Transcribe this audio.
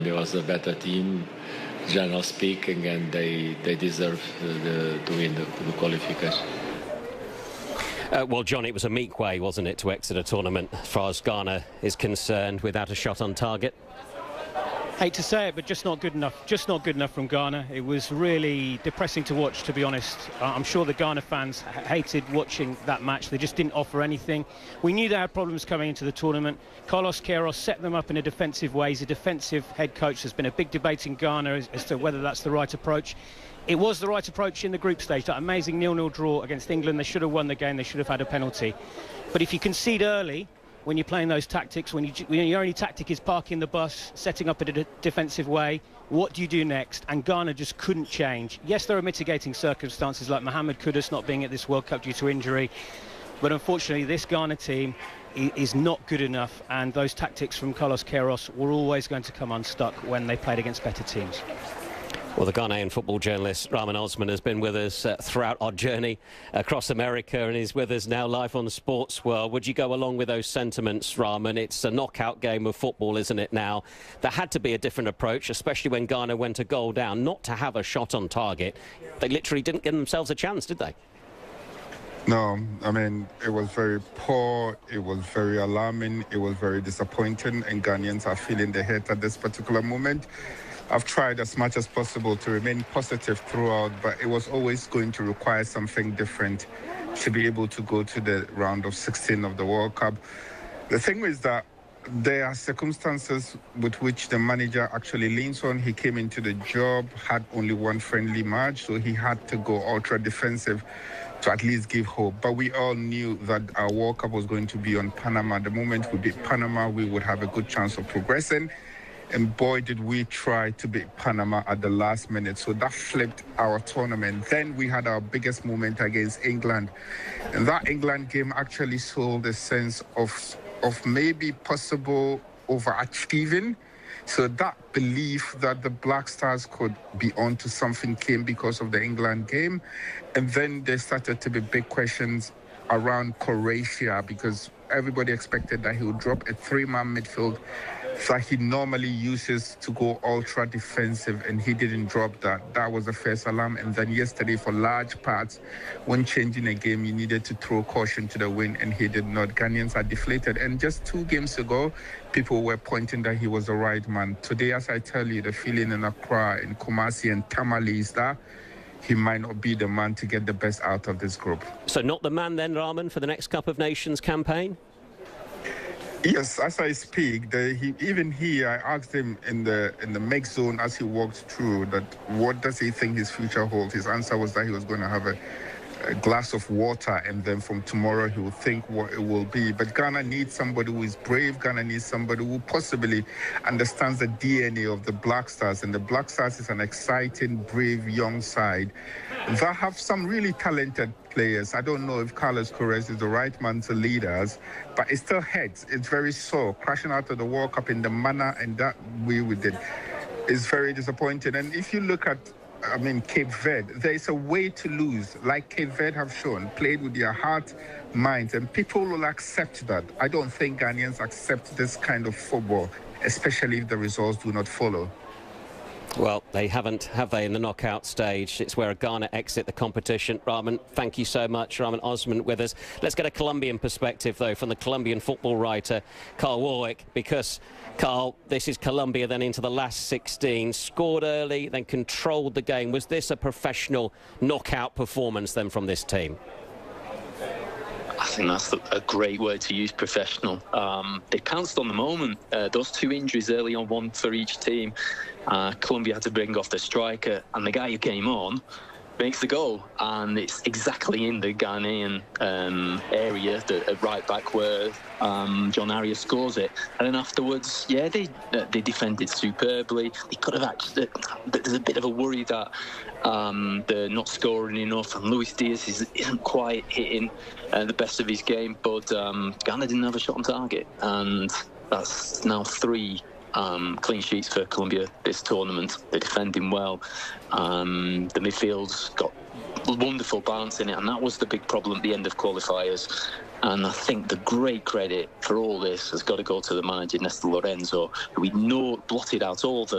It was a better team, general speaking, and they deserve to win the qualification. Well, John, it was a meek way, wasn't it, to exit a tournament, as far as Ghana is concerned, without a shot on target? Hate to say it, but just not good enough. Just not good enough from Ghana. It was really depressing to watch, to be honest. I'm sure the Ghana fans hated watching that match. They just didn't offer anything. We knew they had problems coming into the tournament. Carlos Queiroz set them up in a defensive way. He's a defensive head coach. There's been a big debate in Ghana as to whether that's the right approach. It was the right approach in the group stage. That amazing 0-0 draw against England. They should have won the game. They should have had a penalty. But if you concede early, when you're playing those tactics, when your only tactic is parking the bus, setting up in a defensive way, what do you do next? And Ghana just couldn't change. Yes, there are mitigating circumstances like Mohamed Kudus not being at this World Cup due to injury, but unfortunately this Ghana team is not good enough, and those tactics from Carlos Queiroz were always going to come unstuck when they played against better teams. Well, the Ghanaian football journalist Rahman Osman has been with us throughout our journey across America and is with us now live on the Sports World. Would you go along with those sentiments, Rahman? It's a knockout game of football, isn't it now? There had to be a different approach, especially when Ghana went a goal down, not to have a shot on target. They literally didn't give themselves a chance, did they? No, I mean, it was very poor, it was very alarming, it was very disappointing, and Ghanaians are feeling the hurt at this particular moment. I've tried as much as possible to remain positive throughout, but it was always going to require something different to be able to go to the round of 16 of the World Cup. The thing is that there are circumstances with which the manager actually leans on. He came into the job, had only one friendly match, so he had to go ultra defensive to at least give hope. But we all knew that our World Cup was going to be on Panama. The moment we beat Panama, we would have a good chance of progressing. And boy, did we try to beat Panama at the last minute. So that flipped our tournament. Then we had our biggest moment against England. And that England game actually sold a sense of maybe possible overachieving. So that belief that the Black Stars could be onto something came because of the England game. And then there started to be big questions around Croatia, because everybody expected that he would drop a three-man midfield that he normally uses to go ultra defensive, and he didn't drop that. That was the first alarm. And then yesterday, for large parts, when changing a game, you needed to throw caution to the wind, and he did not. Ghanaians are deflated. And just 2 games ago, people were pointing that he was the right man. Today, as I tell you, the feeling in Accra, in Kumasi, and Tamale is that he might not be the man to get the best out of this group. So not the man then, Rahman, for the next Cup of Nations campaign? Yes, as I speak, I asked him in the mix zone as he walked through that what does he think his future holds. His answer was that he was going to have a glass of water, and then from tomorrow he will think what it will be. But Ghana needs somebody who is brave. Ghana needs somebody who possibly understands the DNA of the Black Stars. And the Black Stars is an exciting, brave, young side that have some really talented players. I don't know if Carlos Queiroz is the right man to lead us, but it still hurts. It's very sore. Crashing out of the World Cup in the manner and that way we did is very disappointing. And if you look at Cape Verde, there is a way to lose, like Cape Verde have shown, played with their heart, mind, and people will accept that. I don't think Ghanaians accept this kind of football, especially if the results do not follow. Well, they haven't, have they, in the knockout stage? It's where Ghana exit the competition. Rahman, thank you so much. Rahman Osman with us. Let's get a Colombian perspective, though, from the Colombian football writer, Carl Warwick, because, Carl, this is Colombia then into the last 16. Scored early, then controlled the game. Was this a professional knockout performance, then, from this team? I think that's a great word to use, professional. They pounced on the moment. Those 2 injuries early on, one for each team. Colombia had to bring off the striker, and the guy who came on makes the goal, and it's exactly in the Ghanaian area, the right back where John Arias scores it. And then afterwards, yeah, they defended superbly. They could have actually. There's a bit of a worry that they're not scoring enough, and Luis Diaz isn't quite hitting the best of his game. But Ghana didn't have a shot on target, and that's now 3 clean sheets for Colombia this tournament. They're defending well. The midfield's got wonderful balance in it, and that was the big problem at the end of qualifiers. And I think the great credit for all this has got to go to the manager, Néstor Lorenzo, who we know blotted out all the